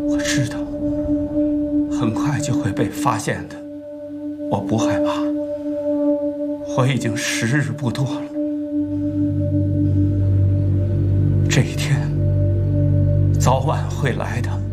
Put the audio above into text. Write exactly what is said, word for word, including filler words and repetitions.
我知道，很快就会被发现的，我不害怕。我已经时日不多了，这一天早晚会来的。